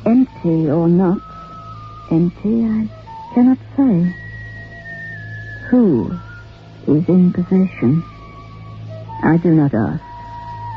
Empty or not empty, I cannot say. Who is in possession? I do not ask.